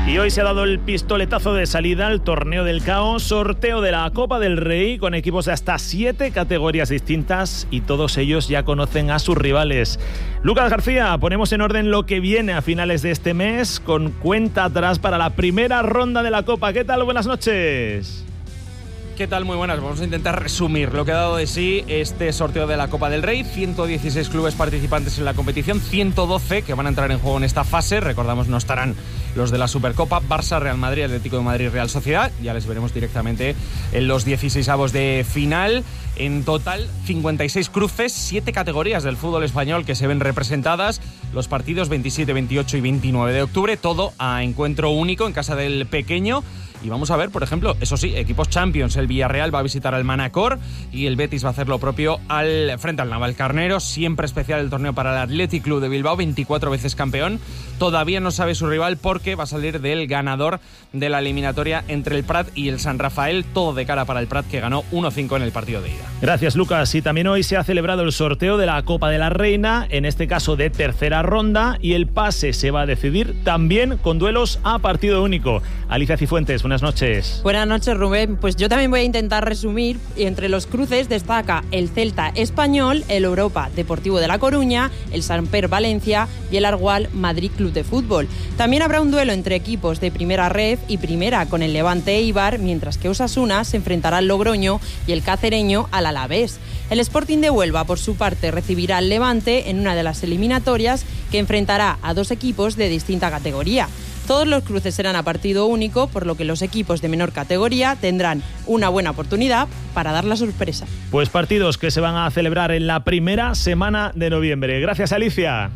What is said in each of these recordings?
Y hoy se ha dado el pistoletazo de salida al Torneo del Caos, sorteo de la Copa del Rey con equipos de hasta 7 categorías distintas y todos ellos ya conocen a sus rivales. Lucas García, ponemos en orden lo que viene a finales de este mes con cuenta atrás para la primera ronda de la Copa. ¿Qué tal? Buenas noches. ¿Qué tal? Muy buenas. Vamos a intentar resumir lo que ha dado de sí este sorteo de la Copa del Rey. 116 clubes participantes en la competición, 112 que van a entrar en juego en esta fase. Recordamos, no estarán los de la Supercopa: Barça, Real Madrid, Atlético de Madrid, Real Sociedad. Ya les veremos directamente en los 16avos de final. En total, 56 cruces, 7 categorías del fútbol español que se ven representadas. Los partidos 27, 28 y 29 de octubre, todo a encuentro único en casa del Pequeño. Y vamos a ver, por ejemplo, eso sí, equipos Champions. El Villarreal va a visitar al Manacor y el Betis va a hacer lo propio frente al Navalcarnero. Siempre especial el torneo para el Athletic Club de Bilbao, 24 veces campeón. Todavía no sabe su rival porque va a salir del ganador de la eliminatoria entre el Prat y el San Rafael. Todo de cara para el Prat, que ganó 1-5 en el partido de ida. Gracias, Lucas. Y también hoy se ha celebrado el sorteo de la Copa de la Reina, en este caso de tercera ronda, y el pase se va a decidir también con duelos a partido único. Alicia Cifuentes, buenas noches. Buenas noches, Rubén. Pues yo también voy a intentar resumir. Entre los cruces destaca el Celta Español, el Europa Deportivo de La Coruña, el Samper Valencia y el Argual Madrid Club de Fútbol. También habrá un duelo entre equipos de Primera Ref y Primera, con el Levante Eibar, mientras que Osasuna se enfrentará al Logroño y el Cacereño al Alavés. El Sporting de Huelva, por su parte, recibirá al Levante en una de las eliminatorias que enfrentará a dos equipos de distinta categoría. Todos los cruces serán a partido único, por lo que los equipos de menor categoría tendrán una buena oportunidad para dar la sorpresa. Pues partidos que se van a celebrar en la primera semana de noviembre. Gracias, Alicia.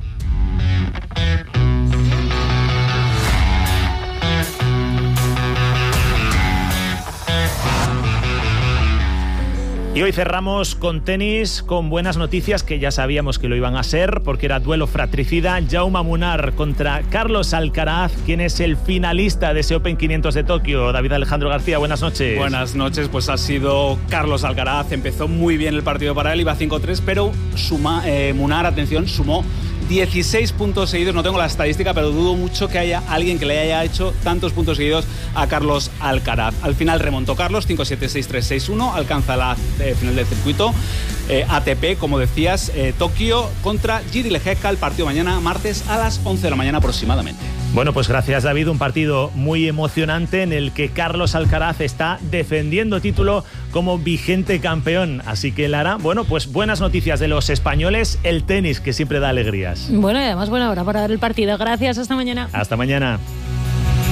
Y hoy cerramos con tenis, con buenas noticias que ya sabíamos que lo iban a ser, porque era duelo fratricida. Jaume Munar contra Carlos Alcaraz, quien es el finalista de ese Open 500 de Tokio. David Alejandro García, buenas noches. Buenas noches, pues ha sido Carlos Alcaraz. Empezó muy bien el partido para él, iba 5-3, pero Munar, atención, sumó 16 puntos seguidos. No tengo la estadística, pero dudo mucho que haya alguien que le haya hecho tantos puntos seguidos a Carlos Alcaraz. Al final remontó Carlos, 5-7, 6-3, 6-1, alcanza la final del circuito. ATP, como decías, Tokio contra Giri Lejeka, el partido mañana, martes, a las 11 de la mañana aproximadamente. Bueno, pues gracias, David. Un partido muy emocionante en el que Carlos Alcaraz está defendiendo título como vigente campeón. Así que, Lara, bueno, pues buenas noticias de los españoles, el tenis, que siempre da alegrías. Bueno, y además buena hora para ver el partido. Gracias, hasta mañana. Hasta mañana.